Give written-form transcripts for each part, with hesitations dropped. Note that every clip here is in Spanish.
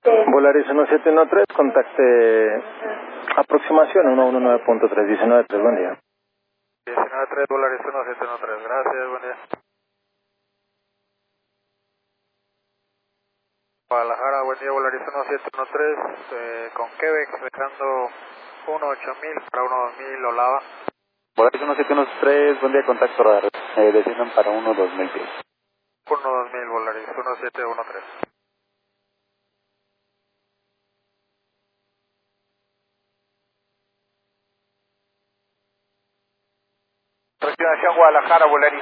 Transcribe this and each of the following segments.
Volaris 1713, contacte aproximación 119.3, buen día. 19.3, Volaris 1713, gracias, buen día. Guadalajara, buen día, Volaris 1713, con Quebec, dejando 18000 para 12000, Olava. Volaris 1713, buen día, contacto radar, desciendan para 12000 pies. 12000, Volaris 1713. Reactivación Guadalajara, Volaris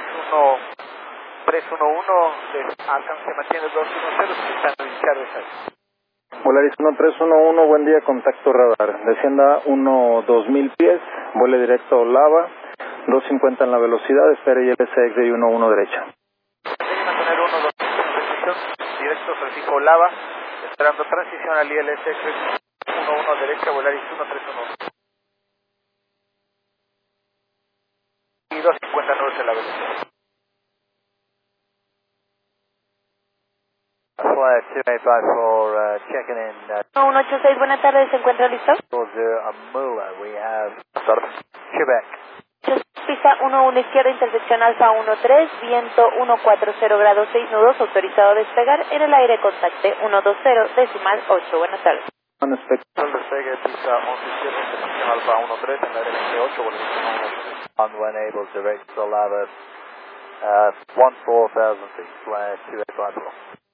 1311, alcance mantiene 210, intentando iniciar descenso. Volaris 1311, buen día, contacto radar. Descienda 2000 pies, vuele directo a Olava, 250 en la velocidad, espere ILSX de 11 derecha. Mantener 120 transición, directo prefijo Olava, esperando transición al ILSX 11 derecha, Volaris 1311. Y 250 nudos en la velocidad. Flight 2854, checking in. 186, buenas tardes, ¿se encuentra listo? Amula, we have Quebec. Pista 11 izquierda, intersección Alfa 13, viento 140 grados 6 nudos, autorizado a despegar, en el aire contacte 120, decimal 8, buenas tardes. El despegue, pista 11 izquierda, intersección Alfa 13, en el aire 28, Volaris 11. When able, direct to Lava, 14,000 feet, flight 2854.